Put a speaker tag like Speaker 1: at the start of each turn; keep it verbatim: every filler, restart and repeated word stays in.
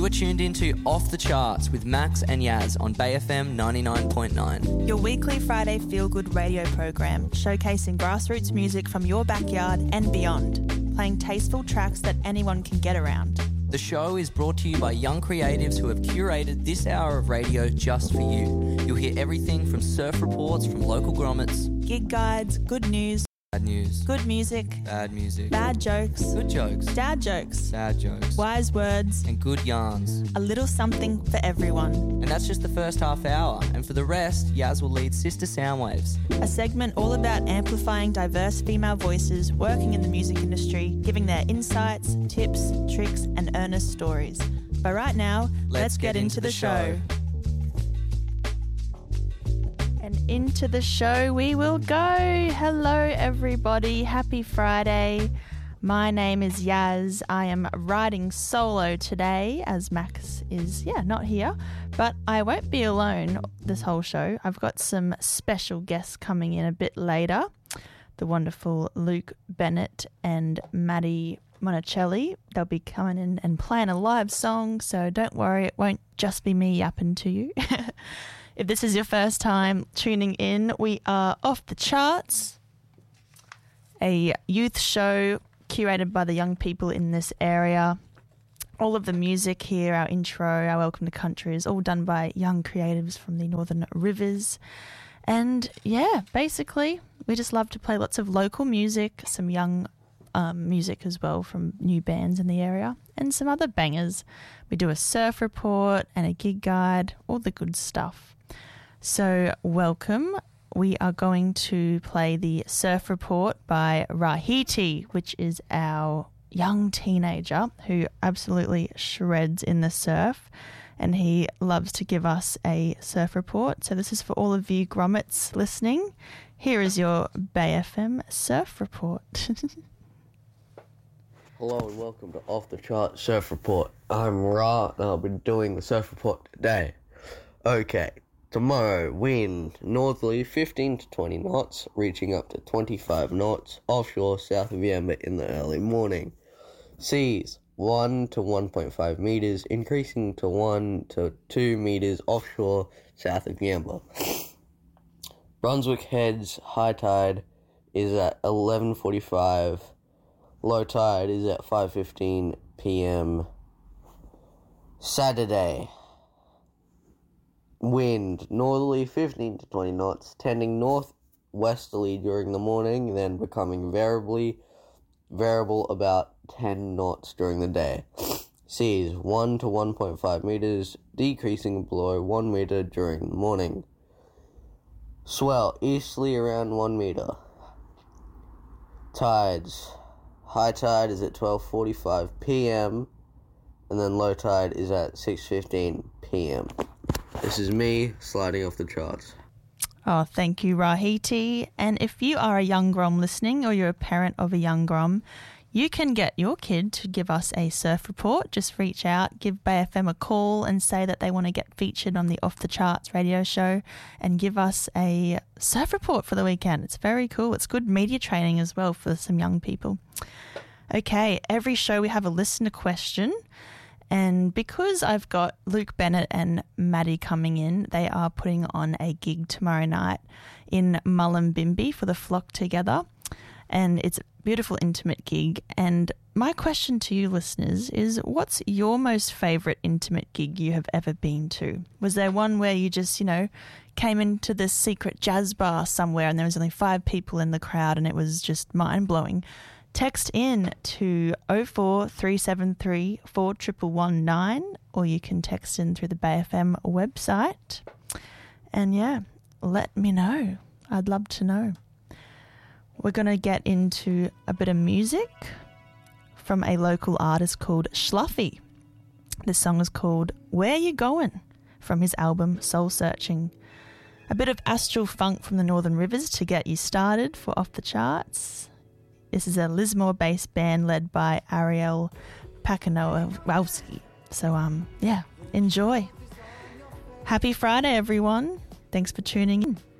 Speaker 1: You are tuned into Off the Charts with Max and Yaz on Bay F M ninety-nine point nine.
Speaker 2: Your weekly Friday feel-good radio program showcasing grassroots music from your backyard and beyond, playing tasteful tracks that anyone can get around.
Speaker 1: The show is brought to you by young creatives who have curated this hour of radio just for you. You'll hear everything from surf reports from local grommets,
Speaker 2: gig guides, good news,
Speaker 1: bad news,
Speaker 2: good music,
Speaker 1: bad music,
Speaker 2: bad jokes,
Speaker 1: good jokes,
Speaker 2: dad jokes,
Speaker 1: sad jokes,
Speaker 2: wise words,
Speaker 1: and good yarns.
Speaker 2: A little something for everyone.
Speaker 1: And that's just the first half hour. And for the rest, Yaz will lead Sister Soundwaves,
Speaker 2: a segment all about amplifying diverse female voices working in the music industry, giving their insights, tips, tricks, and earnest stories. But right now, let's, let's get, get into, into the, the show. show. And into the show we will go. Hello, everybody. Happy Friday. My name is Yaz. I am riding solo today as Max is, yeah, not here. But I won't be alone this whole show. I've got some special guests coming in a bit later. The wonderful Luke Bennett and Maddie Monticelli. They'll be coming in and playing a live song, so don't worry, it won't just be me yapping to you. If this is your first time tuning in, we are Off the Charts, a youth show curated by the young people in this area. All of the music here, our intro, our Welcome to Country is all done by young creatives from the Northern Rivers. And yeah, basically, we just love to play lots of local music, some young um, music as well from new bands in the area, and some other bangers. We do a surf report and a gig guide, all the good stuff. So welcome. We are going to play the Surf Report by Rahiti, which is our young teenager who absolutely shreds in the surf, and he loves to give us a surf report. So this is for all of you grommets listening. Here is your Bay F M Surf Report.
Speaker 3: Hello and welcome to Off the Chart Surf Report. I'm Ra and I'll be doing the surf report today. Okay. Tomorrow, wind northerly fifteen to twenty knots, reaching up to twenty-five knots offshore south of Yamba in the early morning. Seas one to one point five meters, increasing to one to two meters offshore south of Yamba. Brunswick Head's high tide is at eleven forty-five. Low tide is at five fifteen p.m. Saturday. Wind northerly fifteen to twenty knots, tending northwesterly during the morning, then becoming variably variable about ten knots during the day. Seas one to one point five meters, decreasing below one meter during the morning. Swell easterly around one meter. Tides. High tide is at twelve forty-five p.m. and then low tide is at six fifteen p.m. This is me sliding off the charts.
Speaker 2: Oh, thank you, Rahiti. And if you are a young grom listening or you're a parent of a young grom, you can get your kid to give us a surf report. Just reach out, give Bay F M a call and say that they want to get featured on the Off the Charts radio show and give us a surf report for the weekend. It's very cool. It's good media training as well for some young people. Okay, every show we have a listener question. And because I've got Luke Bennett and Maddie coming in, they are putting on a gig tomorrow night in Mullumbimby for the Flock Together. And it's a beautiful, intimate gig. And my question to you listeners is, what's your most favourite intimate gig you have ever been to? Was there one where you just, you know, came into this secret jazz bar somewhere and there was only five people in the crowd and it was just mind-blowing? Text in to oh four three seven three four one one nine, or you can text in through the Bay F M website. And yeah, let me know. I'd love to know. We're going to get into a bit of music from a local artist called Schluffy. This song is called Where You Going from his album Soul Searching. A bit of astral funk from the Northern Rivers to get you started for Off the Charts. This is a Lismore-based band led by Ariel Pakanowski. So, um, yeah, enjoy. Happy Friday, everyone. Thanks for tuning in.